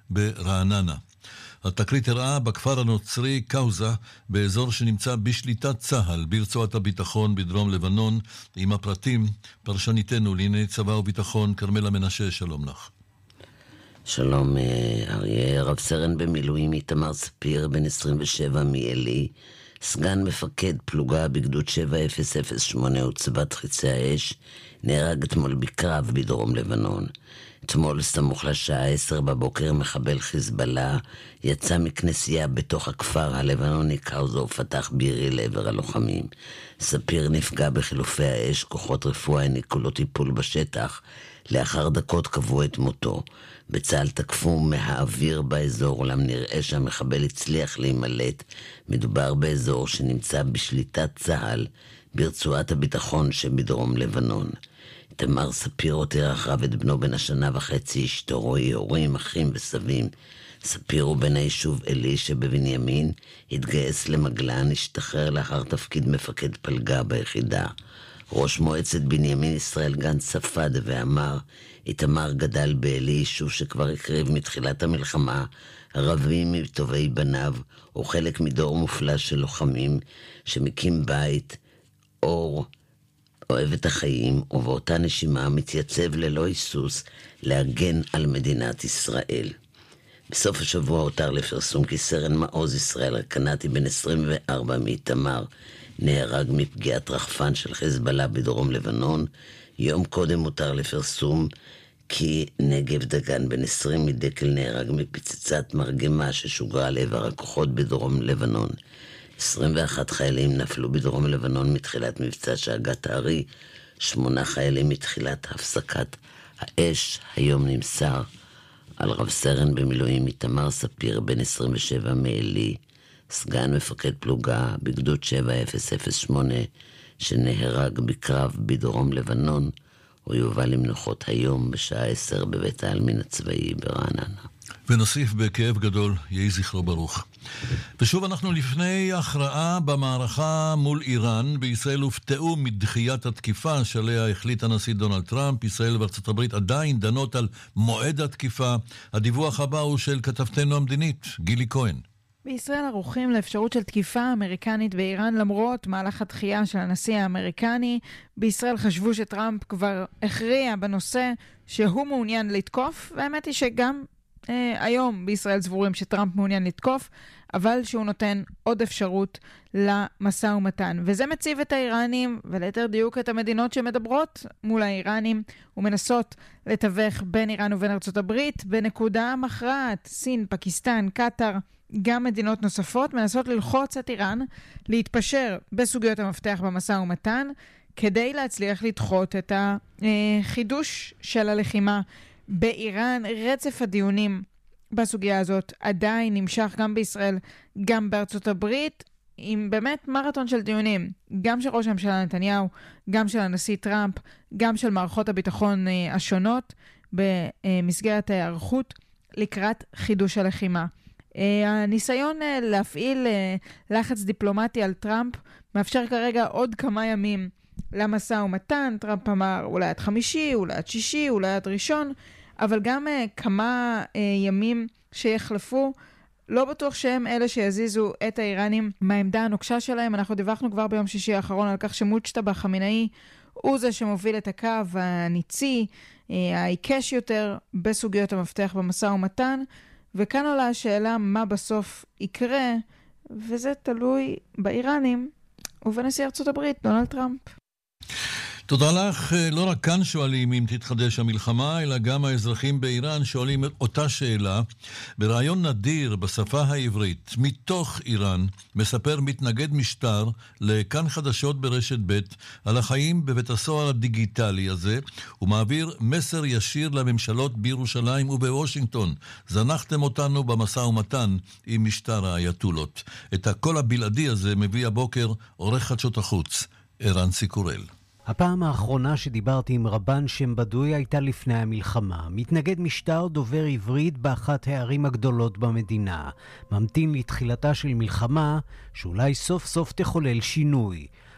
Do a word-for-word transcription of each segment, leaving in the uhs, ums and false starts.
ברעננה. התקרית הראה בכפר הנוצרי קאוזה, באזור שנמצא בשליטת צהל ברצועת הביטחון בדרום לבנון. עם הפרטים, פרשניתנו לענייני צבא וביטחון, כרמלה מנשה, שלום לך. שלום אריה, רב סרן במילואים איתמר ספיר, בן עשרים ושבע מאלי, סגן מפקד פלוגה בגדוד שבע אפס אפס שמונה עוצבת חיצי האש, נהרג אתמול בקרב בדרום לבנון. אתמול סמוך לשעה עשר בבוקר מחבל חיזבאללה יצא מכנסייה בתוך הכפר הלבנוני קאוזה ופתח בירי לעבר הלוחמים. ספיר נפגע בחילופי האש, כוחות רפואה העניקו לו טיפול בשטח, לאחר דקות קבעו את מותו. בצה"ל תקפו מהאוויר באזור, אולם נראה שהמחבל הצליח להימלט. מדובר באזור שנמצא בשליטת צה"ל ברצועת הביטחון שבדרום לבנון. תמר ספיר הותיר אחריו את בנו בן השנה וחצי, אשתו רועי, הורים, אחים וסבים. ספיר הוא בן היישוב אלי שבבנימין, התגייס למגלן, השתחרר לאחר תפקיד מפקד פלגה ביחידה. ראש מועצת בנימין ישראל גנץ ספד ואמר, איתמר גדל באלי, יישוב שכבר הקריב מתחילת המלחמה, רבים מטובי בניו, הוא חלק מדור מופלא של לוחמים שמקים בית, אור, אוהב את החיים, ובאותה נשימה מתייצב ללא היסוס להגן על מדינת ישראל. בסוף השבוע הותר לפרסום כי סרן מעוז ישראל הקנתי בן עשרים וארבע מאיתמר נהרג מפגיעת רחפן של חיזבאללה בדרום לבנון. יום קודם הותר לפרסום כי נגב דגן בן עשרים מדקל נהרג מפצצת מרגמה ששוגרה לעבר הכוחות בדרום לבנון. עשרים ואחד חיילים נפלו בדרום לבנון מתחילת מבצע שאגת הארי, שמונה חיילים מתחילת הפסקת האש. היום נמסר על רב סרן במילואים איתמר ספיר בן עשרים ושבע מאלי, סגן מפקד פלוגה בגדוד שבע אפס אפס שמונה, שנהרג בקרב בדרום לבנון. הוא יובא למנוחות היום בשעה עשר בבית העלמין הצבאי ברעננה. ונוסיף בכאב גדול, יהי זכרו ברוך. ושוב אנחנו לפני הכרעה במערכה מול איראן. בישראל הופתעו מדחיית התקיפה שעליה החליט הנשיא דונלד טראמפ. ישראל וארצות הברית עדיין דנות על מועד התקיפה. הדיווח הבא הוא של כתבתנו המדינית, גילי כהן. בישראל ערוכים לאפשרות של תקיפה אמריקנית באיראן למרות מהלך הדחייה של הנשיא האמריקני. בישראל חשבו שטראמפ כבר הכריע בנושא שהוא מעוניין לתקוף, והאמת היא שגם אה, היום בישראל סבורים שטראמפ מעוניין לתקוף, אבל שהוא נותן עוד אפשרות למשא ומתן. וזה מציב את האיראנים, וליתר דיוק את המדינות שמדברות מול האיראנים, ומנסות לתווך בין איראן ובין ארצות הברית בנקודה מכרעת. סין, פקיסטן, קטר, גם מדינות נוספות מנסות ללחוץ את איראן להתפשר בסוגיות המפתח במשא ומתן, כדי להצליח לדחות את החידוש של הלחימה באיראן. רצף הדיונים בסוגיה הזאת עדיין נמשך גם בישראל, גם בארצות הברית, עם באמת מרתון של דיונים, גם של ראש הממשלה נתניהו, גם של הנשיא טראמפ, גם של מערכות הביטחון השונות, במסגרת ההיערכות לקראת חידוש הלחימה. הניסיון להפעיל לחץ דיפלומטי על טראמפ מאפשר כרגע עוד כמה ימים למשא ומתן. טראמפ אמר אולי עד חמישי, אולי עד שישי, אולי עד ראשון, אבל גם כמה ימים שיחלפו, לא בטוח שהם אלה שיזיזו את האיראנים מהעמדה הנוקשה שלהם. אנחנו דיווחנו כבר ביום שישי האחרון על כך שמוצ'טבה חמינאי הוא זה שמוביל את הקו הניצי, העיקש יותר בסוגיות המפתח במשא ומתן, וכאן עולה השאלה מה בסוף יקרה, וזה תלוי באיראנים ובנשיא ארצות הברית, דונלד טראמפ. תודה לך. לא רק כאן שואלים אם תתחדש המלחמה, אלא גם האזרחים באיראן שואלים אותה שאלה. ברעיון נדיר בשפה העברית, מתוך איראן, מספר מתנגד משטר לכאן חדשות ברשת ב' על החיים בבית הסוהר הדיגיטלי הזה, ומעביר מסר ישיר לממשלות בירושלים ובוושינגטון. זנחתם אותנו במשא ומתן עם משטר האייתולות. את הקול הבלעדי הזה מביא הבוקר עורך חדשות החוץ, ערן סיקורל. הפעם האחרונה שדיברתי עם רבן שם בדוי הייתה לפני המלחמה. מתנגד משטר דובר עברית באחת הערים הגדולות במדינה. ממתין לתחילתה של מלחמה שאולי סוף סוף תחולל שינוי.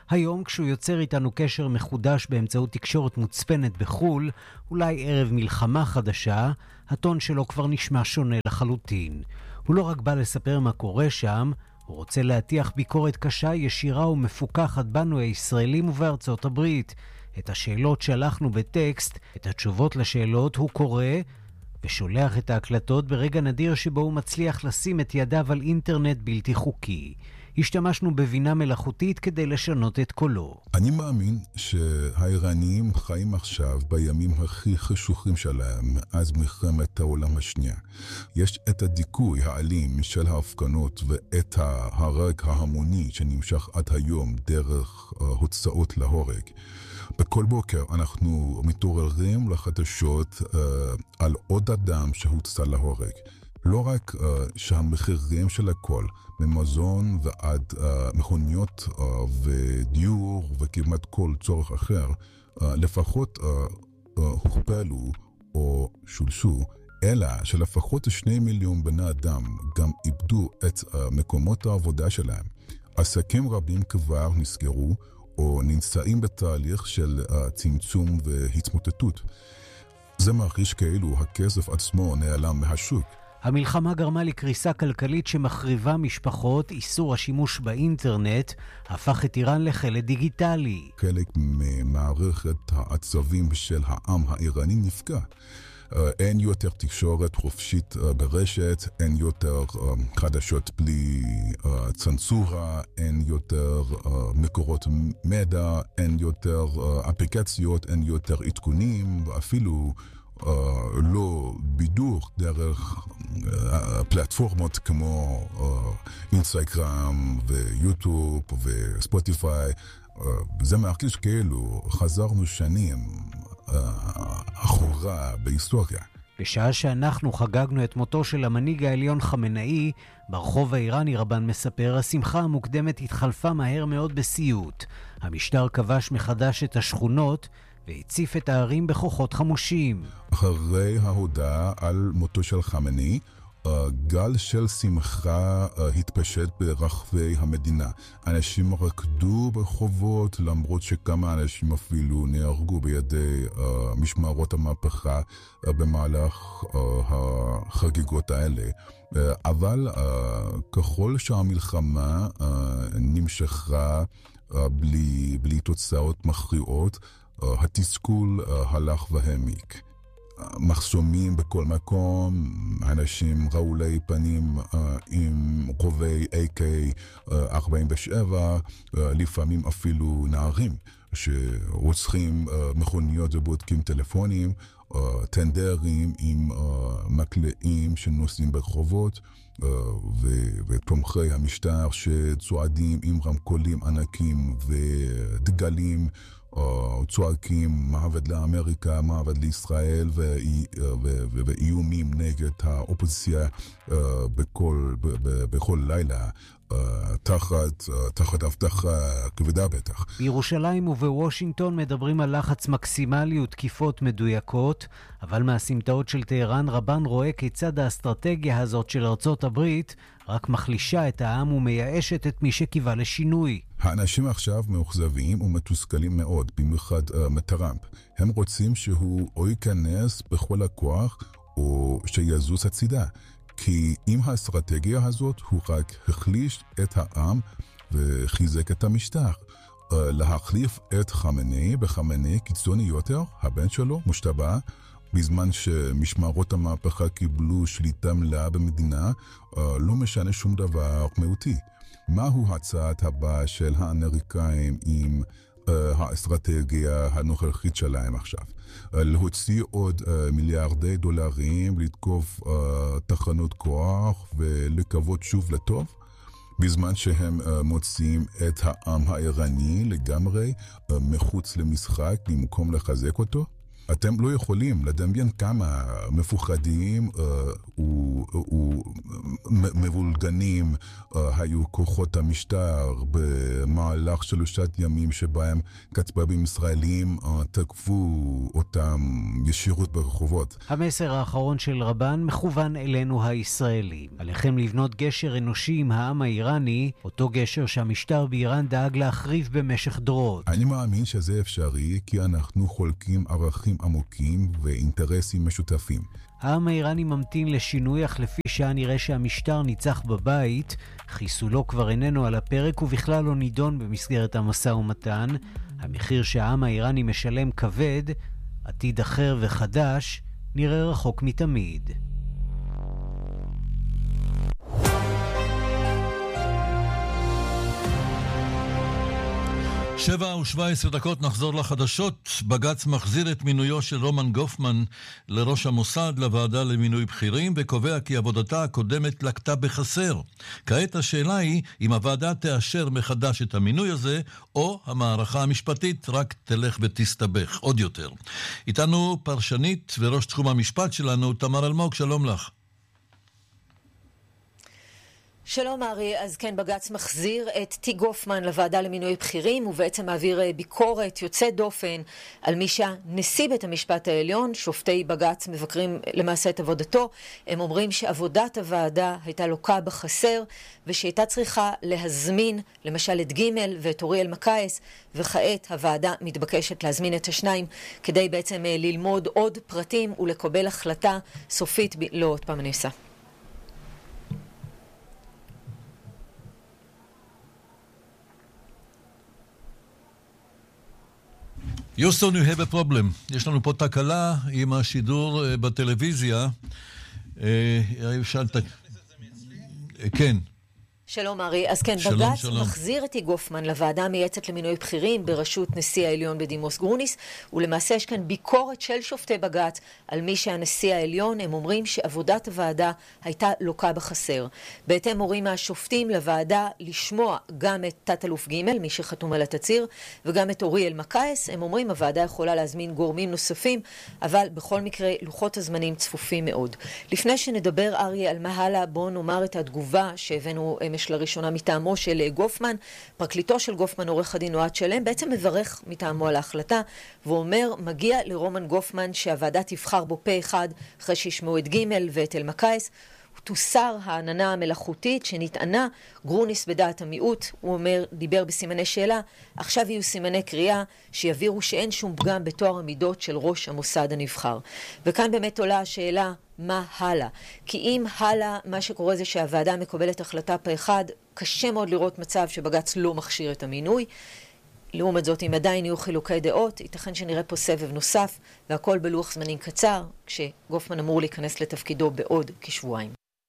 היום כשהוא יוצר איתנו קשר מחודש באמצעות תקשורת מוצפנת בחול, אולי ערב מלחמה חדשה, הטון שלו כבר נשמע שונה לחלוטין. הוא לא רק בא לספר מה קורה שם, הוא רוצה להטיח ביקורת קשה, ישירה ומפוקחת בנו הישראלים ובארצות הברית. את השאלות שלחנו בטקסט, את התשובות לשאלות הוא קורא ושולח את ההקלטות ברגע נדיר שבו הוא מצליח לשים את ידיו על אינטרנט בלתי חוקי. השתמשנו בבינה מלאכותית כדי לשנות את קולו. אני מאמין שהאיראנים חיים עכשיו בימים הכי חשוכים שלהם מאז מלחמת העולם השנייה. יש את הדיכוי האלים של ההפגנות ואת ההרג ההמוני שנמשך עד היום דרך הוצאות להורג. בכל בוקר אנחנו מתעוררים לחדשות uh, על עוד אדם שהוצא להורג. לא רק uh, שהמחירים של הכל, ממזון ועד uh, מכוניות uh, ודיור וכמעט כל צורך אחר, uh, לפחות uh, uh, הוכפלו או שולשו, אלא שלפחות שני מיליון בני אדם גם איבדו את uh, מקומות העבודה שלהם. עסקים רבים כבר נסגרו, או נמצאים בתהליך של uh, צמצום והתמוטטות. זה מרגיש כאילו הכסף עצמו נעלם מהשוק. המלחמה גרמה לקריסה כלכלית שמחריבה משפחות, איסור השימוש באינטרנט, הפך את איראן לחלק דיגיטלי. חלק ממערכת העצבים של העם האיראני נפגע. אין יותר תקשורת חופשית ברשת, אין יותר חדשות בלי צנזורה, אין יותר מקורות מידע, אין יותר אפליקציות, אין יותר עדכונים, ואפילו לא בידור דרך פלטפורמות כמו אינסטגרם ויוטיוב וספוטיפיי. זה מרגיש כאילו חזרנו שנים אחורה בהיסטוריה. בשעה שאנחנו חגגנו את מותו של המנהיג העליון חמנאי, ברחוב האיראני רבן מספר, השמחה המוקדמת התחלפה מהר מאוד בסיוט. המשטר כבש מחדש את השכונות והציף את הערים בכוחות חמושים. אחרי ההודעה על מותו של חמנאי, גל של שמחה התפשט ברחבי המדינה. אנשים רקדו ברחובות, למרות שכמה אנשים אפילו נהרגו בידי משמרות המהפכה במהלך החגיגות האלה. אבל ככל שהמלחמה נמשכה בלי, בלי תוצאות מכריעות, התסכול הלך והעמיק. מחסומים בכל מקום, אנשים רעולי פנים uh, עם רובי איי קיי ארבעים ושבע, uh, לפעמים אפילו נערים שרוצחים uh, מכוניות ובודקים טלפונים, uh, טנדרים עם uh, מקלעים שנוסעים ברחובות, uh, ו- ותומכי המשטר שצועדים עם רמקולים ענקים ודגלים, צועקים מעבד לאמריקה, מעבד לישראל, ואיומים נגד האופוזיציה בכל, בכל לילה, תחת, תחת הבטחה כבדה בטח. בירושלים ובוושינגטון מדברים על לחץ מקסימלי ותקיפות מדויקות, אבל מהסמטאות של טהרן רבן רואה כיצד האסטרטגיה הזאת של ארצות הברית רק מחלישה את העם ומייאשת את מי שקיווה לשינוי. האנשים עכשיו מאוכזבים ומתוסכלים מאוד, במיוחד uh, מטראמפ. הם רוצים שהוא או ייכנס בכל הכוח או שיזוז הצידה. כי עם האסטרטגיה הזאת הוא רק החליש את העם וחיזק את המשטר. Uh, להחליף את חמנאי בחמנאי קיצוני יותר, הבן שלו מושתבע, בזמן שמשמרות המהפכה קיבלו שליטה מלאה במדינה, uh, לא משנה שום דבר מהותי. מהו הצעד הבא של האמריקאים עם uh, האסטרטגיה הנוכחית שלהם עכשיו? Uh, להוציא עוד uh, מיליארדי דולרים, לתקוף uh, תחנות כוח ולקוות שוב לטוב? בזמן שהם uh, מוצאים את העם האיראני לגמרי uh, מחוץ למשחק במקום לחזק אותו? אתם לא יכולים לדמיין כמה מפוחדים uh, מבולגנים, היו כוחות המשטר במהלך שלושת ימים שבהם כטב"מים ישראלים תקפו אותם ישירות ברחובות. המסר האחרון של רבן מכוון אלינו הישראלים. עליכם לבנות גשר אנושי עם העם האיראני, אותו גשר שהמשטר באיראן דאג להחריב במשך דורות. אני מאמין שזה אפשרי כי אנחנו חולקים ערכים עמוקים ואינטרסים משותפים. העם האיראני ממתין לשינוי, אך לפי שעה נראה שהמשטר ניצח בבית, חיסולו כבר איננו על הפרק ובכלל לא נידון במסגרת המשא ומתן. המחיר שהעם האיראני משלם כבד, עתיד אחר וחדש, נראה רחוק מתמיד. שבע ושבע עשרה דקות נחזור לחדשות. בג"ץ מחזיר את מינויו של רומן גופמן לראש המוסד לוועדה למינוי בכירים וקובע כי עבודתה הקודמת לקטה בחסר. כעת השאלה היא אם הוועדה תאשר מחדש את המינוי הזה או המערכה המשפטית רק תלך ותסתבך עוד יותר. איתנו פרשנית וראש תחום המשפט שלנו תמר אלמוג, שלום לך. שלום ארי, אז כן, בג"ץ מחזיר את טי גופמן לוועדה למינוי בכירים ובעצם מעביר ביקורת יוצאת דופן על מי שהנשיא בית המשפט העליון. שופטי בג"ץ מבקרים למעשה את עבודתו. הם אומרים שעבודת הוועדה הייתה לוקה בחסר ושהייתה צריכה להזמין למשל את ג' ואת אוריאל מקייס, וכעת הוועדה מתבקשת להזמין את השניים כדי בעצם ללמוד עוד פרטים ולקבל החלטה סופית. ב... לא, עוד פעם אני עושה. יוסטון, you have a problem. יש לנו פה תקלה עם השידור בטלוויזיה. אפשר... כן. שלום ארי, אז כן, שלום, בג"ץ שלום. מחזיר את טי גופמן לוועדה המייעצת למינוי בכירים בראשות נשיא העליון בדימוס גרוניס, ולמעשה יש כאן ביקורת של שופטי בג"ץ על מי שהנשיא העליון. הם אומרים שעבודת הוועדה הייתה לוקה בחסר. בהתאם אומרים השופטים לוועדה לשמוע גם את תת אלוף ג', מי שחתום על התצהיר, וגם את אוריאל מקייס. הם אומרים הוועדה יכולה להזמין גורמים נוספים, אבל בכל מקרה לוחות הזמנים צפופים מאוד. לפני שנדבר ארי על מה הלאה, בואו נאמר את התגובה שהבאנו לראשונה מטעמו של גופמן. פרקליטו של גופמן, עורך הדין אוהד שלם, בעצם מברך מטעמו על ההחלטה, ואומר מגיע לרומן גופמן שהוועדה תבחר בו פה אחד אחרי שישמעו את ג' ואת אל מקייס. תוסר העננה המלאכותית שנטענה. גרוניס בדעת המיעוט, הוא אומר, דיבר בסימני שאלה, עכשיו יהיו סימני קריאה שיבירו שאין שום פגם בתואר המידות של ראש המוסד הנבחר. וכאן באמת עולה השאלה, מה הלאה? כי אם הלאה, מה שקורה זה שהוועדה מקבלת החלטה פה אחד, קשה מאוד לראות מצב שבג"ץ לא מכשיר את המינוי. לעומת זאת, אם עדיין יהיו חילוקי דעות, ייתכן שנראה פה סבב נוסף, והכל בלוח זמנים קצר, כשגופמן אמור להיכנס לתפקידו בעוד כשבועיים.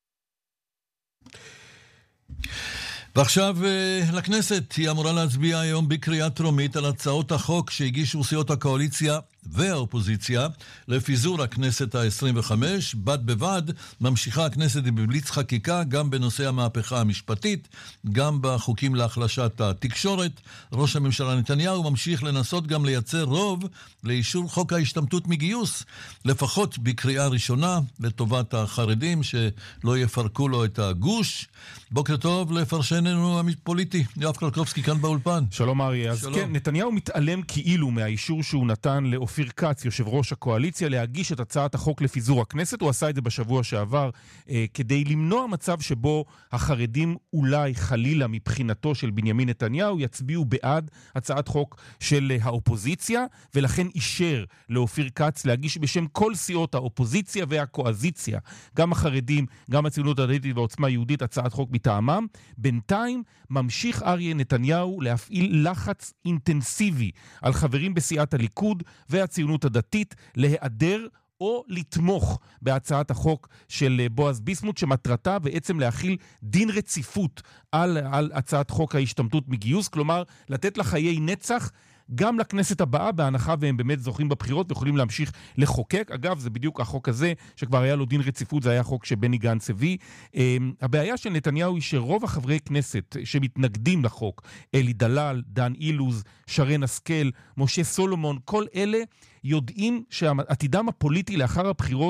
ועכשיו לכנסת. היא אמורה להצביע היום בקריאה טרומית על הצעות החוק שהגישו סיעות הקואליציה והאופוזיציה לפיזור הכנסת ה-עשרים וחמש. בד בבד ממשיכה הכנסת בבליץ חקיקה גם בנושא המהפכה המשפטית, גם בחוקים להחלשת התקשורת. ראש הממשלה נתניהו ממשיך לנסות גם לייצר רוב לאישור חוק ההשתמטות מגיוס, לפחות בקריאה ראשונה, לטובת החרדים שלא יפרקו לו את הגוש. בוקר טוב לפרשננו הפוליטי יואב קרקובסקי כאן באולפן. שלום אריה. אז כן, נתניהו מתעלם כאילו מהאישור שהוא נתן לאופיר כץ, יושב ראש הקואליציה, להגיש את הצעת החוק לפיזור הכנסת. הוא עשה את זה בשבוע שעבר אה, כדי למנוע מצב שבו החרדים אולי חלילה מבחינתו של בנימין נתניהו יצביעו בעד הצעת חוק של אה, האופוזיציה, ולכן אישר לאופיר כץ להגיש בשם כל סיעות האופוזיציה והקואזיציה, גם החרדים, גם הציונות הדתית ועוצמה יהודית, הצעת חוק מטעמם. בינתיים ממשיך אריה נתניהו להפעיל לחץ אינטנסיבי על חברים בסיעת הליכוד והציונות הדתית להיעדר או לתמוך בהצעת החוק של בועז ביסמוט, שמטרתה בעצם להכיל דין רציפות על, על הצעת חוק ההשתמטות מגיוס, כלומר לתת לה חיי נצח גם לכנסת הבאה, בהנחה והם באמת זוכים בבחירות ויכולים להמשיך לחוקק. אגב, זה בדיוק החוק הזה שכבר היה לו דין רציפות, זה היה חוק שבני גנץ הביא. הבעיה של נתניהו היא שרוב החברי כנסת שמתנגדים לחוק, אלי דלל, דן אילוז, שרן השכל, משה סולומון, כל אלה יודעים שעתידם הפוליטי לאחר הבחירות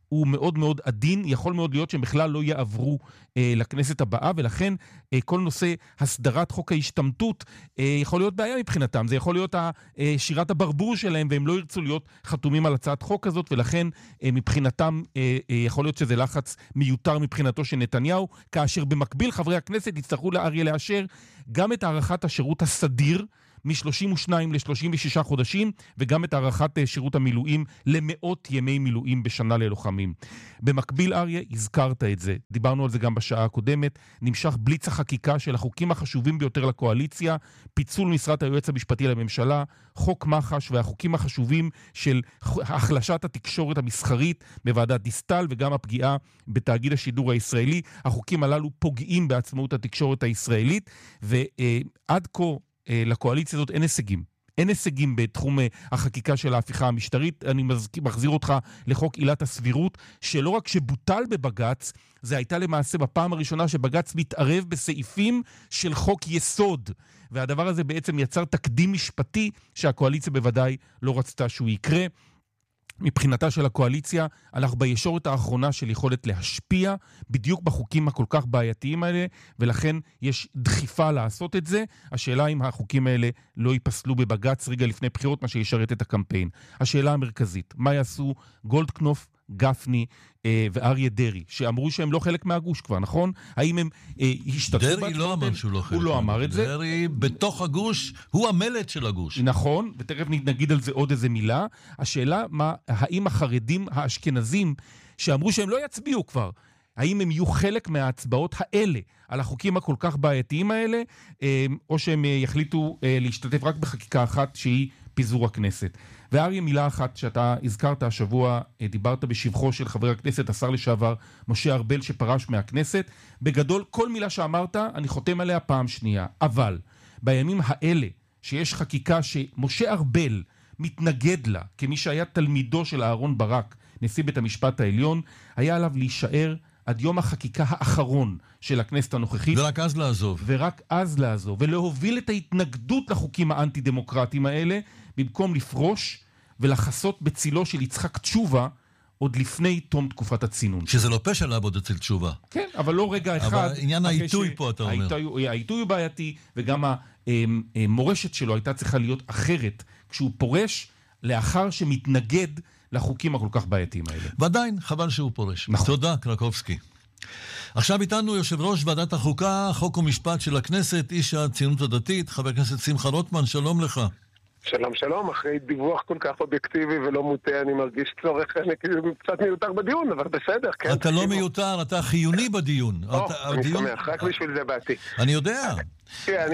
הוא מאוד מאוד עדין, יכול מאוד להיות שהם בכלל לא יעברו אה, לכנסת הבאה, ולכן אה, כל נושא הסדרת חוק ההשתמטות אה, יכול להיות בעיה מבחינתם, זה יכול להיות ה, אה, שירת הברבור שלהם, והם לא ירצו להיות חתומים על הצעת חוק הזאת, ולכן אה, מבחינתם אה, אה, יכול להיות שזה לחץ מיותר מבחינתו של נתניהו, כאשר במקביל חברי הכנסת יצטרכו לאריה לאשר גם את הערכת השירות הסדיר, מ-שלושים ושניים ל-שלושים ושישה חודשים, וגם את הערכת שירות המילואים למאות ימי מילואים בשנה ללוחמים. במקביל, אריה, הזכרת את זה, דיברנו על זה גם בשעה הקודמת, נמשך בליץ החקיקה של החוקים החשובים ביותר לקואליציה, פיצול משרת היועץ המשפטי לממשלה, חוק מח"ש והחוקים החשובים של החלשת התקשורת המסחרית בוועדת דיסטל, וגם הפגיעה בתאגיד השידור הישראלי. החוקים הללו פוגעים בעצמאות התקשורת הישראלית, ועד כה לקואליציה הזאת אין הישגים. אין הישגים בתחום החקיקה של ההפיכה המשטרית. אני מחזיר אותך לחוק עילת הסבירות, שלא רק שבוטל בבגץ, זה הייתה למעשה בפעם הראשונה שבגץ מתערב בסעיפים של חוק יסוד. והדבר הזה בעצם יצר תקדים משפטי שהקואליציה בוודאי לא רצתה שהוא יקרה. מבחינתה של הקואליציה, אנחנו בישורת האחרונה של יכולת להשפיע בדיוק בחוקים הכל כך בעייתיים האלה, ולכן יש דחיפה לעשות את זה. השאלה אם החוקים האלה לא ייפסלו בבגץ רגע לפני בחירות, מה שישרת את הקמפיין. השאלה המרכזית, מה יעשו גולדקנופ, גפני אה, ואריה דרי, שאמרו שהם לא חלק מהגוש כבר, נכון? האם הם אה, השתתפו? דרי לא אמר שהוא לא חלק. הוא לא אמר את זה. דרי בתוך הגוש, הוא המלט של הגוש. נכון, ותכף נגיד על זה עוד איזה מילה. השאלה, מה, האם החרדים האשכנזים, שאמרו שהם לא יצביעו כבר, האם הם יהיו חלק מההצבעות האלה, על החוקים הכל כך בעייתיים האלה, אה, או שהם אה, יחליטו אה, להשתתף רק בחקיקה אחת שהיא פיזור הכנסת. ואריה, מילה אחת שאתה הזכרת השבוע, דיברת בשבחו של חבר הכנסת, השר לשעבר, משה ארבל, שפרש מהכנסת. בגדול, כל מילה שאמרת, אני חותם עליה פעם שנייה. אבל, בימים האלה, שיש חקיקה שמשה ארבל מתנגד לה, כמי שהיה תלמידו של אהרון ברק, נשיא בית המשפט העליון, היה עליו להישאר עד יום החקיקה האחרון של הכנסת הנוכחית. ורק אז לעזוב. ורק אז לעזוב, ולהוביל את ההתנגדות לחוקים האנטי-דמוקרטיים האלה, במקום לפרוש ולחסות בצילו של יצחק תשובה, עוד לפני תום תקופת הצינון. שזה לא פשע לעבוד אצל תשובה. כן, אבל לא רגע אחד. אבל עניין העיתוי פה, אתה אומר. העיתוי הוא בעייתי, וגם המורשת שלו הייתה צריכה להיות אחרת, כשהוא פורש לאחר שמתנגד לחוקים הכל כך בעייתיים האלה. ועדיין, חבל שהוא פורש. נכון. תודה, קרקובסקי. עכשיו איתנו יושב ראש ועדת החוקה, חוק ומשפט של הכנסת, איש הציונות הדתית, חבר הכנסת שמחה רוטמן, שלום לך. שלום שלום, אחרי דיווח כל כך אובייקטיבי ולא מוטה, אני מרגיש צורך קצת מיותר בדיון, אבל בסדר, כן. אתה לא מיותר, אתה חיוני בדיון. או, אני שמח, רק בשביל זה באתי. אני יודע. תראה,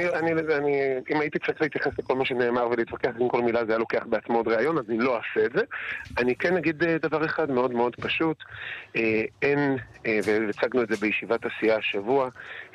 אם הייתי צריך להתייחס לכל מה שנאמר ולהתווכח עם כל מילה, זה היה לוקח בעצמו עוד רעיון, אז אני לא אעשה את זה. אני כן אגיד דבר אחד מאוד מאוד פשוט, אין, והצגנו את זה בישיבת עשייה השבוע,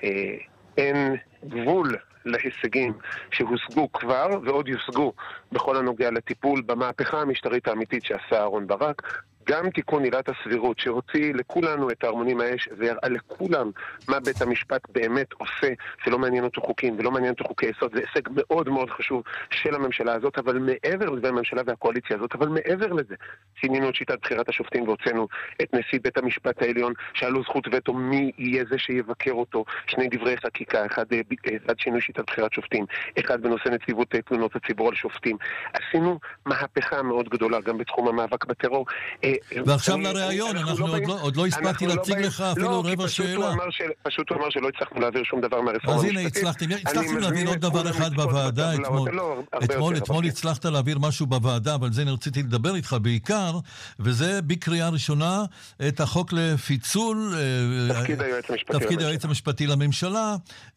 אין גבול להישגים שהושגו כבר ועוד יושגו בכל הנוגע לטיפול במהפכה המשטרית האמיתית שעשה אהרון ברק. גם תיקון עילת הסבירות שהוציא לכולנו את ההרמונים האש והראה לכולם מה בית המשפט באמת עושה, שלא מעניין אותו חוקים ולא מעניין אותו חוקי יסוד. זה הישג מאוד מאוד חשוב של הממשלה הזאת, אבל מעבר לזה, הממשלה והקואליציה הזאת, אבל מעבר לזה, שינינו את שיטת בחירת השופטים והוצאנו את נשיא בית המשפט העליון, שעלו זכות וטו מי יהיה זה שיבקר אותו, שני דברי חקיקה, אחד, אחד שינוי שיטת בחירת שופטים, אחד בנושא נציבות תלונות הציבור על שופטים. עשינו מהפכה מאוד גדולה גם בתחום המאבק בטרור. ועכשיו לרעיון, אנחנו עוד לא הספקתי להציג לך אפילו רבע שאלה. פשוט הוא אמר שלא הצלחנו להעביר שום דבר מהרפורמה המשפטית. אז הנה, הצלחתם להעביר עוד דבר אחד בוועדה אתמול. אתמול הצלחת להעביר משהו בוועדה, אבל זה רציתי לדבר איתך בעיקר, וזה בקריאה ראשונה את החוק לפיצול תפקיד היועץ המשפטי לממשלה,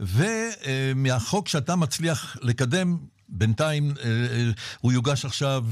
ומהחוק שאתה מצליח לקדם בינתיים הוא יוגש עכשיו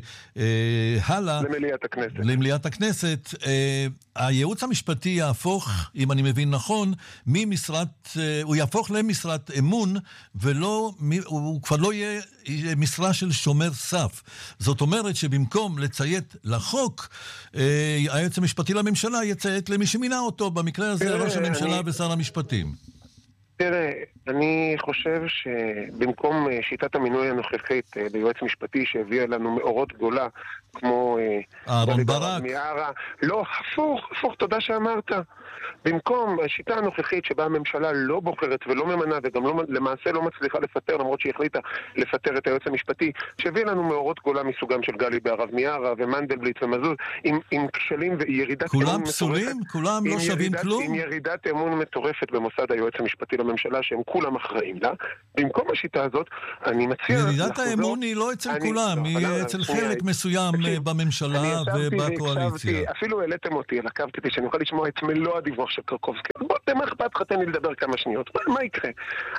הלאה למליאת הכנסת. למליאת הכנסת. הייעוץ המשפטי יהפוך, אם אני מבין נכון, ממשרת, הוא יהפוך למשרת אמון, ולא, הוא כבר לא יהיה משרה של שומר סף. זאת אומרת שבמקום לציית לחוק, היועץ המשפטי לממשלה יציית למי שמינה אותו, במקרה הזה ראש הממשלה ושר המשפטים. תראה, אני חושב שבמקום שיטת המינוי הנוכחית ביועץ משפטי שהביאה לנו מאורות גדולה, כמו אהרון ברק. מיארה, לא, הפוך, הפוך, תודה שאמרת. במקום השיטה הנוכחית שבה הממשלה לא בוחרת ולא ממנה וגם לא, למעשה לא מצליחה לפטר, למרות שהיא החליטה לפטר את היועץ המשפטי, שהביא לנו מאורות גדולה מסוגם של גלי בהרב מיארה ומנדלבליט ומזוז, עם, עם כשלים וירידת כולם אמון פסולים? מטורפת. כולם לא שווים ירידת, כלום? עם ירידת אמון מטורפת במוסד היועץ המשפטי לממשלה, שהם כולם אחראים לה. במקום השיטה הזאת, אני מציע... ירידת האמון היא לא אצל אני, כולם, לא, היא אבל, אצל שנייה, חלק מסוים תקשיב, בממשלה ובקואליציה. אפילו העליתם אותי, עקבתי אותי, שאני יכול לשמוע את מלוא הדיווח של קרקובסקי. בוא, מה אכפת לך, תן לי לדבר כמה שניות. מה, מה יקרה?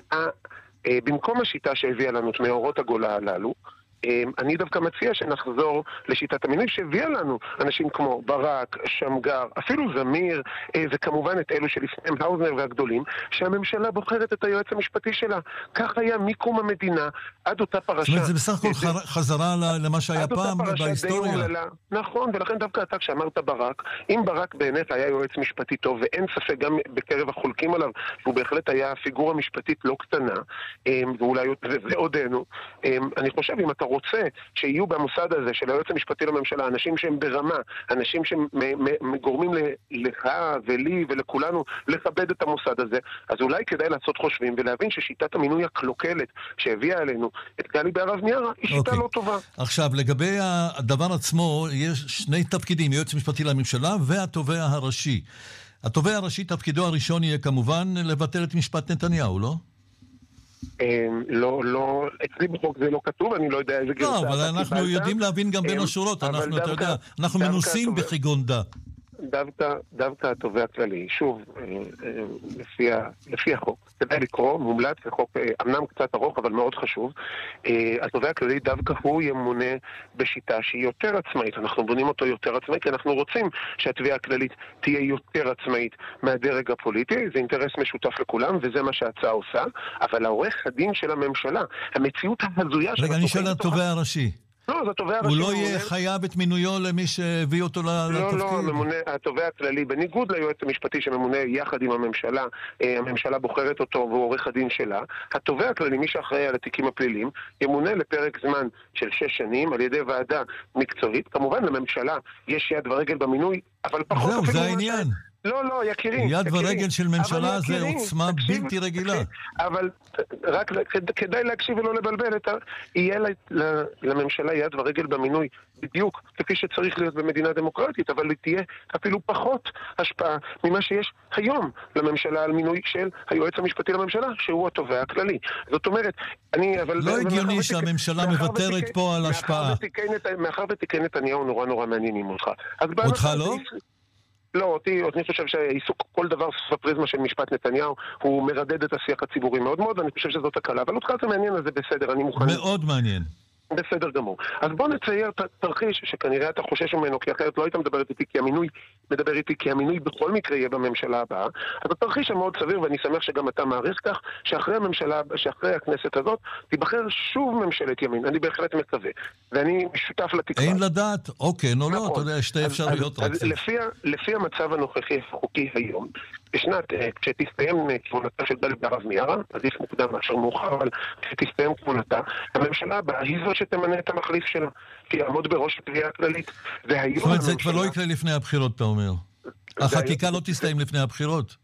במקום השיטה שהביאה לנו את מאורות הגולה הללו, אני דווקא מציע שנחזור לשיטת המינוי שהביאה לנו אנשים כמו ברק, שמגר, אפילו זמיר, וכמובן את אלו שלפניהם האוזנר והגדולים, שהממשלה בוחרת את היועץ המשפטי שלה. כך היה מקום המדינה עד אותה פרשה. זאת אומרת, זה בסך הכל חזרה למה שהיה פעם בהיסטוריה. נכון, ולכן דווקא אתה כשאמרת ברק, אם ברק באמת היה יועץ משפטי טוב, ואין ספק גם בקרב החולקים עליו, שהוא בהחלט היה פיגורה משפטית לא קטנה, ואולי זה עודנו, אני חושב אם אתה רוצה שיהיו במוסד הזה של היועץ המשפטי לממשלה אנשים שהם ברמה, אנשים שגורמים לך ולי ולכולנו לכבד את המוסד הזה, אז אולי כדאי לעשות חושבים ולהבין ששיטת המינוי הקלוקלת שהביאה עלינו את גלי בהרב מיארה היא שיטה okay. לא טובה. עכשיו, לגבי הדבר עצמו, יש שני תפקידים, יועץ משפטי לממשלה והתובע הראשי. התובע הראשי, תפקידו הראשון יהיה כמובן לבטל את משפט נתניהו, לא? לא, לא, אצלי בחוק זה לא כתוב, אני לא יודע איזה גרסה. לא, אבל אנחנו יודעים להבין גם בין השורות, אנחנו, אתה יודע, אנחנו מנוסים בחיגונדה. דווקא, דווקא התובע הכללי, שוב, לפי, לפי החוק, כדאי לקרוא, מומלץ, החוק אמנם קצת ארוך, אבל מאוד חשוב, התובע הכללי דווקא הוא ימונה בשיטה שהיא יותר עצמאית, אנחנו בונים אותו יותר עצמאי, כי אנחנו רוצים שהתביעה הכללית תהיה יותר עצמאית מהדרג הפוליטי, זה אינטרס משותף לכולם, וזה מה שההצעה עושה, אבל העורך הדין של הממשלה, המציאות ההזויה... רגע, אני שואל התובע הראשי. לא, זה התובע הראשי. הוא לא יהיה חייב את מינויו למי שהביא אותו לתפקיד? לא, לא, הממונה, התובע הכללי, בניגוד ליועץ המשפטי שממונה יחד עם הממשלה, הממשלה בוחרת אותו והוא עורך הדין שלה, התובע הכללי, מי שאחראי על התיקים הפליליים, ימונה לפרק זמן של שש שנים על ידי ועדה מקצועית. כמובן, לממשלה יש יד ורגל במינוי, אבל פחות... זהו, זה העניין. לא, לא, יקירים. יד ורגל של ממשלה זה עוצמה בלתי רגילה. אבל רק כדאי להקשיב ולא לבלבל את ה... יהיה לממשלה יד ורגל במינוי בדיוק כפי שצריך להיות במדינה דמוקרטית, אבל תהיה אפילו פחות השפעה ממה שיש היום לממשלה על מינוי של היועץ המשפטי לממשלה, שהוא התובע הכללי. זאת אומרת, אני... לא הגיוני שהממשלה מוותרת פה על השפעה. מאחר ותיקן נתניהו נורא נורא מעניינים אותך. אותך לא? לא, אותי, אני חושב שהעיסוק כל דבר סביב הפריזמה של משפט נתניהו הוא מרדד את השיח הציבורי מאוד מאוד, ואני חושב שזאת הקלה, אבל אותך זה מעניין, אז זה בסדר, אני מוכן... מאוד מעניין. בסדר גמור. אז בוא נצייר תרחיש שכנראה אתה חושש ממנו, כי אחרת לא היית מדבר איתי, כי המינוי מדבר איתי, כי המינוי בכל מקרה יהיה בממשלה הבאה. אז התרחיש המאוד סביר, ואני שמח שגם אתה מעריך כך, שאחרי הממשלה, שאחרי הכנסת הזאת, תיבחר שוב ממשלת ימין. אני בהחלט מקווה. ואני משותף לתקווה. אין לדעת, או כן או לא, אתה יודע, שתי אפשרויות רק. אז לפי המצב הנוכחי החוקי היום, בשנת, כשתסתיים כהונתה של גלי בהרב מיארה, עדיף מוקדם מאשר מאוחר, אבל כשתסתיים כהונתה, הממשלה הבאה היא זו שתמנה את המחליף שלה, שיעמוד בראש התביעה הכללית. זאת אומרת, זה כבר לא יקרה לפני הבחירות, אתה אומר. החקיקה לא תסתיים לפני הבחירות.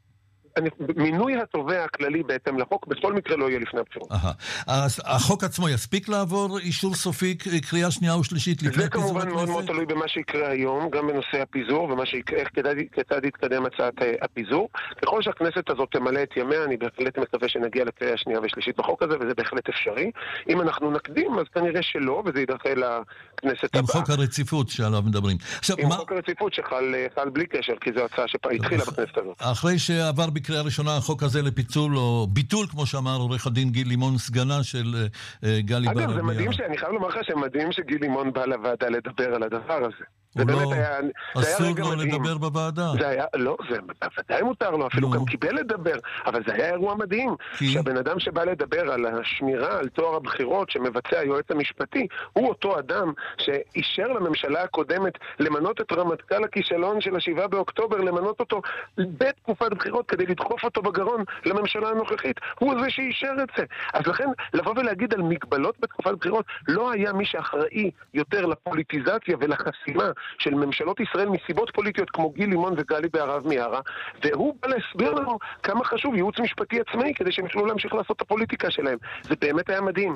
מינוי התובע הכללי בהתאם לחוק בכל מקרה לא יהיה לפני הבחירות. אז החוק עצמו יספיק לעבור אישור סופי, קריאה שנייה ושלישית לפני פיזור הכנסת? זה כמובן מאוד מאוד תלוי במה שיקרה היום, גם בנושא הפיזור ואיך כיצד יתקדם הצעת הפיזור. ככל שהכנסת הזאת תמלא את ימיה, אני בהחלט מקווה שנגיע לקריאה שנייה ושלישית בחוק הזה, וזה בהחלט אפשרי. אם אנחנו נקדים, אז כנראה שלא, וזה יידחה לכנסת הבאה. עם חוק הרציפות שעליו מדברים. עם חוק הרציפות שחל בלי קשר, כי זו הצעה שהתחילה בכנסת הזאת. אחרי שעבר בקריאה ראשונה החוק הזה לפיצול או ביטול, כמו שאמר עורך הדין גיל לימון, סגנה של גלי בהרב מיארה. אגב, זה מדהים, אני חייב לומר לך שמדהים שגיל לימון בא לוועדה לדבר על הדבר הזה. זה באמת היה... אסור לו לדבר בוועדה. זה היה, לא, זה ודאי מותר לו, אפילו גם קיבל לדבר, אבל זה היה אירוע מדהים. שהבן אדם שבא לדבר על השמירה, על תואר הבחירות שמבצע היועץ המשפטי, הוא אותו אדם שאישר לממשלה הקודמת למנות את רמטכ"ל הכישלון של השבעה באוקטובר, למנות אותו בתקופת בחירות כדי לדחוף אותו בגרון לממשלה הנוכחית. הוא זה שאישר את זה. אז לכן, לבוא ולהגיד על מגבלות בתקופת בחירות, לא היה מי שאחראי יותר לפוליטיזציה ולחסימה של ממשלות ישראל מסיבות פוליטיות כמו גיל לימון וגלי בהרב מיארה, והוא בא להסביר לנו כמה חשוב ייעוץ משפטי עצמאי כדי שהם יוכלו להמשיך לעשות את הפוליטיקה שלהם. זה באמת היה מדהים.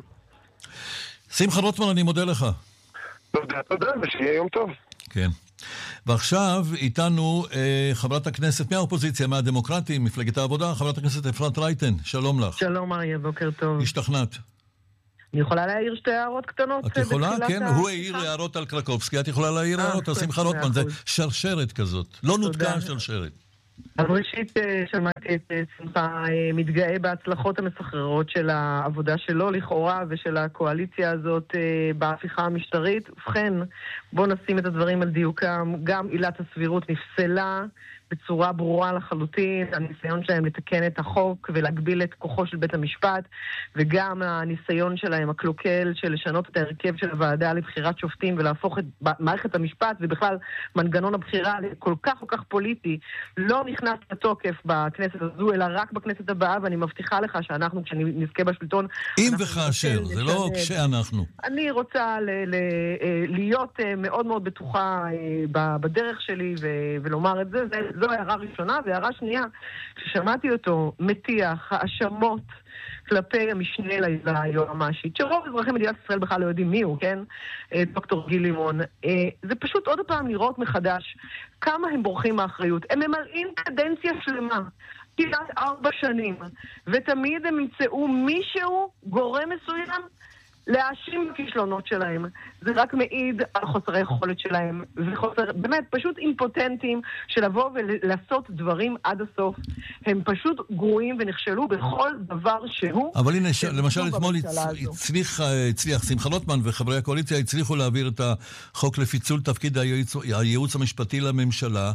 שמחה רוטמן, אני מודה לך. תודה, תודה, ושיהיה יום טוב. כן. ועכשיו איתנו אה, חברת הכנסת מהאופוזיציה, מהדמוקרטים, מפלגת העבודה, חברת הכנסת אפרת רייטן. שלום לך. שלום אריה, בוקר טוב. השתכנעת. אני יכולה להעיר שתי הערות קטנות? את יכולה? כן, הוא העיר הערות על קרקובסקי, את יכולה להעיר הערות על שמחה רוטמן, זה שרשרת כזאת, לא נותקה שרשרת. אז ראשית שמעתי את שמחה מתגאה בהצלחות המסחררות של העבודה שלו לכאורה ושל הקואליציה הזאת בהפיכה המשטרית. ובכן, בואו נשים את הדברים על דיוקם, גם עילת הסבירות נפסלה בצורה ברורה לחלוטין, הניסיון שלהם לתקן את החוק ולהגביל את כוחו של בית המשפט, וגם הניסיון שלהם הקלוקל של לשנות את ההרכב של הוועדה לבחירת שופטים ולהפוך את מערכת המשפט ובכלל מנגנון הבחירה כל כך כל כך פוליטי, לא נכנס לתוקף בכנסת הזו, אלא רק בכנסת הבאה, ואני מבטיחה לך שאנחנו כשנזכה בשלטון... אם וכאשר, זה לא כשאנחנו. אני רוצה ל- ל- להיות מאוד מאוד בטוחה בדרך שלי ולומר את זה, זה זו הערה ראשונה, והערה שנייה, ששמעתי אותו מטיח האשמות כלפי המשנה ליועמ"שית, שרוב אזרחי מדינת ישראל בכלל לא יודעים מי הוא, כן? דוקטור גיל לימון. זה פשוט עוד פעם לראות מחדש כמה הם בורחים מהאחריות. הם ממלאים קדנציה שלמה, כמעט ארבע שנים, ותמיד הם ימצאו מישהו, גורם מסוים, להאשים בכישלונות שלהם. זה רק מעיד על חוסר היכולת שלהם, וחוסר, באמת, פשוט אימפוטנטים של לבוא ולעשות דברים עד הסוף. הם פשוט גרועים ונכשלו בכל דבר שהוא. אבל הנה, למשל, אתמול הצליח, הצליח, שמחה רוטמן וחברי הקואליציה הצליחו להעביר את החוק לפיצול תפקיד הייעוץ, הייעוץ המשפטי לממשלה,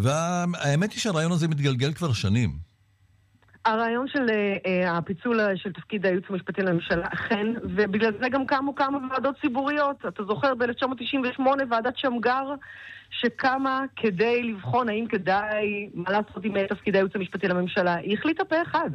והאמת היא שהרעיון הזה מתגלגל כבר שנים. הרעיון של uh, הפיצול של תפקיד הייעוץ המשפטי לממשלה אכן, ובגלל זה גם קמו כמה ועדות ציבוריות. אתה זוכר ב-אלף תשע מאות תשעים ושמונה ועדת שמגר שקמה כדי לבחון האם כדאי מה לעשות עם תפקיד הייעוץ המשפטי לממשלה. היא החליטה פה אחד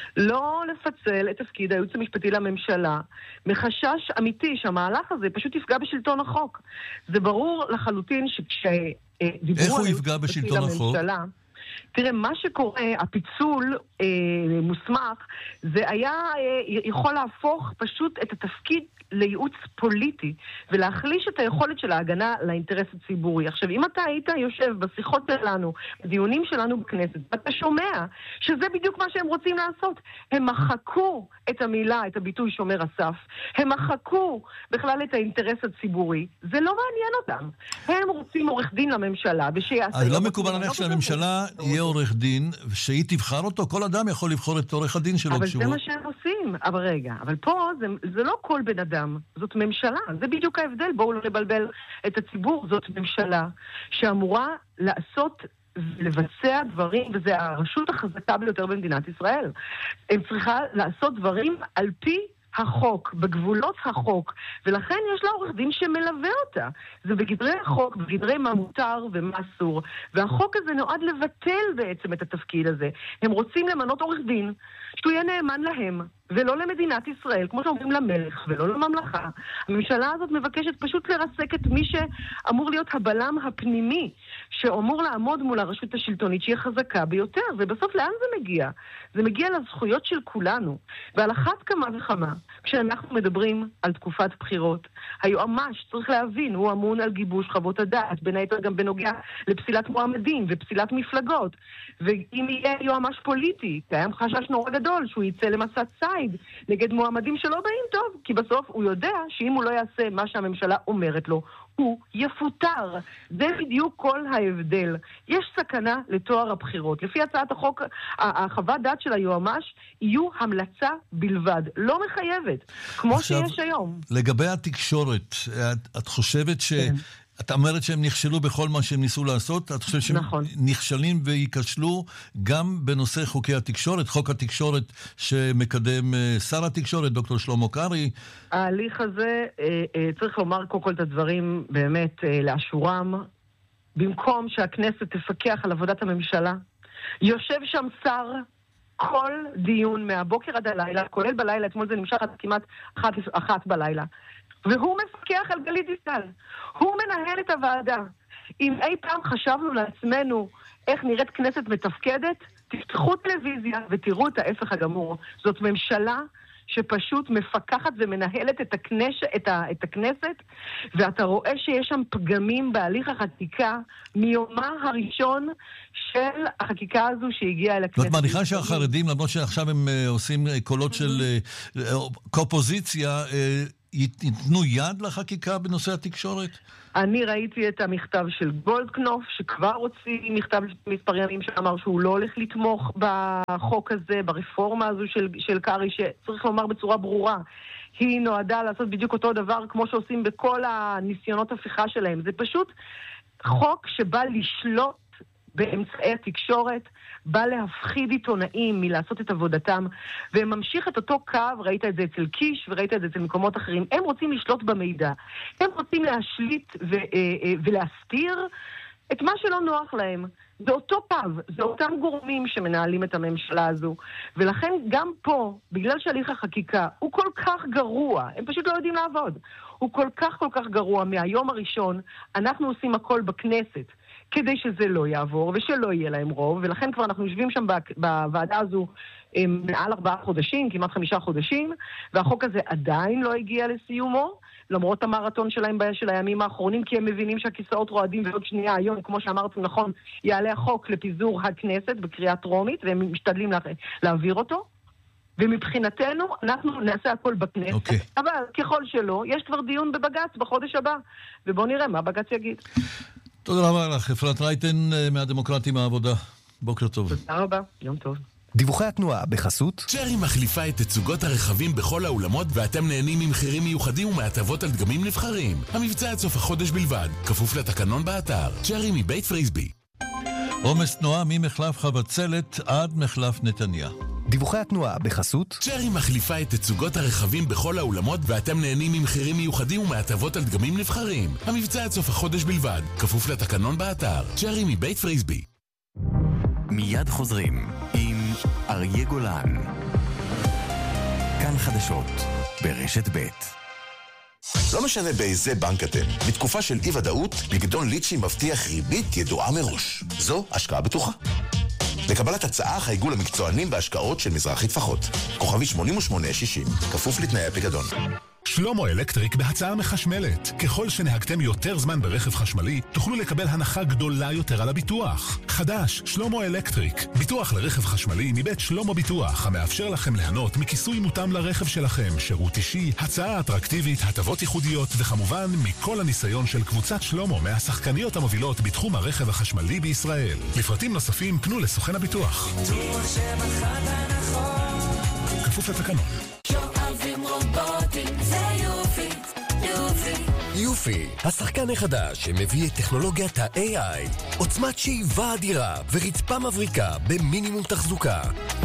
לא לפצל את תפקיד הייעוץ המשפטי לממשלה מחשש אמיתי שהמהלך הזה פשוט יפגע בשלטון החוק. זה ברור לחלוטין שכשדיברו איך הוא יפגע בשלטון החוק? תראה, מה שקורה, הפיצול אה, מוסמך, זה היה אה, יכול להפוך פשוט את התפקיד לייעוץ פוליטי, ולהחליש את היכולת של ההגנה לאינטרס הציבורי. עכשיו, אם אתה היית יושב בשיחות שלנו, בדיונים שלנו בכנסת, אתה שומע שזה בדיוק מה שהם רוצים לעשות. הם מחקו את המילה, את הביטוי שומר הסף. הם מחקו בכלל את האינטרס הציבורי. זה לא מעניין אותם. הם רוצים עורך דין לממשלה, ושיעשה... אז לא מקובל עליך שהממשלה יהיה עורך דין, שהיא תבחר אותו, כל אדם יכול לבחור את עורך הדין שלו. אבל זה מה שהם עושים. אבל רגע, אבל פה זה, זה לא כל בן אדם. זאת ממשלה. זה בדיוק ההבדל. בואו לא נבלבל את הציבור. זאת ממשלה שאמורה לעשות לבצע דברים, וזה הרשות החזקה ביותר במדינת ישראל. הם צריכה לעשות דברים על פי החוק, בגבולות החוק, ולכן יש לה עורך דין שמלווה אותה. זה בגדרי החוק, בגדרי מה מותר ומה אסור. והחוק הזה נועד לבטל בעצם את התפקיד הזה. הם רוצים למנות עורך דין שהוא יהיה נאמן להם, ולא למדינת ישראל, כמו שאומרים למלך, ולא לממלכה. הממשלה הזאת מבקשת פשוט לרסק את מי שאמור להיות הבלם הפנימי, שאמור לעמוד מול הרשות השלטונית שהיא חזקה ביותר. ובסוף לאן זה מגיע? זה מגיע לזכויות של כולנו. ועל אחת כמה וכמה, כשאנחנו מדברים על תקופת בחירות, היועמ"ש צריך להבין, הוא אמון על גיבוש חוות הדעת, בין היתר גם בנוגע לפסילת מועמדים ופסילת מפלגות. ואם יהיה יועמ"ש פוליטי, קיים חשש נורא גדול שהוא יצא למסע צייד נגד מועמדים שלא באים טוב, כי בסוף הוא יודע שאם הוא לא יעשה מה שהממשלה אומרת לו, הוא יפוטר. זה בדיוק כל ההבדל. יש סכנה לתואר הבחירות. לפי הצעת החוק, החוות דעת של היועמ"ש יהיו המלצה בלבד, לא מחייבת, כמו עכשיו, שיש היום. לגבי התקשורת, את, את חושבת ש... כן. אתה אומרת שהם נכשלו בכל מה שהם ניסו לעשות? אתה חושב שהם נכון. נכשלים ויקשלו גם בנושא חוקי התקשורת, חוק התקשורת שמקדם שר התקשורת, דוקטור שלמה קרעי? ההליך הזה, צריך לומר קודם כל את הדברים באמת לאשורם. במקום שהכנסת תפקח על עבודת הממשלה, יושב שם שר כל דיון מהבוקר עד הלילה, כולל בלילה, אתמול זה נמשך עד כמעט אחת, אחת בלילה. והוא מפקח על גלית דיסטל. הוא מנהל את הוועדה. אם אי פעם חשבנו לעצמנו איך נראית כנסת מתפקדת, תפתחו טלוויזיה ותראו את ההפך הגמור. זאת ממשלה שפשוט מפקחת ומנהלת את, הכנש, את, ה, את הכנסת, ואתה רואה שיש שם פגמים בהליך החקיקה מיומה הראשון של החקיקה הזו שהגיעה אל הכנסת. זאת מניחה שהחרדים, למרות שעכשיו הם עושים קולות של קופוזיציה, ייתנו יד לחקיקה בנושא התקשורת? אני ראיתי את המכתב של גולדקנופ, שכבר הוציא מכתב מספר ימים שאמר שהוא לא הולך לתמוך בחוק הזה, ברפורמה הזו של, של קרי, שצריך לומר בצורה ברורה, היא נועדה לעשות בדיוק אותו דבר כמו שעושים בכל הניסיונות הפיכה שלהם. זה פשוט חוק שבא לשלוט באמצעי התקשורת, בא להפחיד עיתונאים מלעשות את עבודתם, והם ממשיך את אותו קו, ראית את זה אצל קיש וראית את זה אצל מקומות אחרים. הם רוצים לשלוט במידע, הם רוצים להשליט ו- ולהסתיר את מה שלא נוח להם. זה אותו קו, זה אותם גורמים שמנהלים את הממשלה הזו, ולכן גם פה, בגלל שהליך החקיקה הוא כל כך גרוע, הם פשוט לא יודעים לעבוד, הוא כל כך כל כך גרוע מהיום הראשון, אנחנו עושים הכל בכנסת, כדי שזה לא יעבור ושלא יהיה להם רוב, ולכן כבר אנחנו יושבים שם בוועדה הזו מעל ארבעה חודשים, כמעט חמישה חודשים, והחוק הזה עדיין לא הגיע לסיומו, למרות המרתון שלהם של הימים האחרונים, כי הם מבינים שהכיסאות רועדים, ועוד שנייה היום, כמו שאמרתם נכון, יעלה החוק לפיזור הכנסת בקריאה טרומית, והם משתדלים לה, להעביר אותו. ומבחינתנו, אנחנו נעשה הכל בכנסת, okay. אבל ככל שלא, יש כבר דיון בבגץ בחודש הבא, ובואו נראה מה בגץ יגיד. תודה רבה לך, אפרת רייטן מהדמוקרטים העבודה. בוקר טוב. תודה רבה, יום טוב. דיווחי התנועה בחסות צ'רי מחליפה את תצוגות הרכבים בכל האולמות, ואתם נהנים ממחירים מיוחדים ומהטבות על דגמים נבחרים. המבצע עד סוף החודש בלבד, כפוף לתקנון באתר. צ'רי מבית פריסבי. עומס תנועה ממחלף חבצלת עד מחלף נתניה. דיווחי התנועה בחסות צ'רי מחליפה את תצוגות הרכבים בכל האולמות, ואתם נהנים ממחירים מיוחדים ומהטבות על דגמים נבחרים. המבצע עד סוף החודש בלבד, כפוף לתקנון באתר. צ'רי מבית פריסבי. מיד חוזרים עם אריה גולן. כאן חדשות ברשת ב'. לא משנה באיזה בנק אתם, בתקופה של אי-ודאות, פיקדון ליצ'י מבטיח ריבית ידועה מראש. זו השקעה בטוחה. לקבלת הצעה חייגו למקצוענים בהשקעות של מזרחי טפחות. כוכבי שמונים ושמונה שישים, כפוף לתנאי הפיקדון. שלמה אלקטריק בהצעה מחשמלת. ככל שנהגתם יותר זמן ברכב חשמלי, תוכלו לקבל הנחה גדולה יותר על הביטוח. חדש, שלמה אלקטריק. ביטוח לרכב חשמלי מבית שלמה ביטוח, המאפשר לכם ליהנות מכיסוי מותאם לרכב שלכם, שירות אישי, הצעה אטרקטיבית, הטבות ייחודיות, וכמובן מכל הניסיון של קבוצת שלמה מהשחקניות המובילות בתחום הרכב החשמלי בישראל. לפרטים נוספים פנו לסוכן הביטוח. כפוף לתקנון. יופי, השחקן החדש שמביא את טכנולוגיית ה-איי איי, עוצמת שאיבה אדירה ורצפה מבריקה במינימום תחזוקה.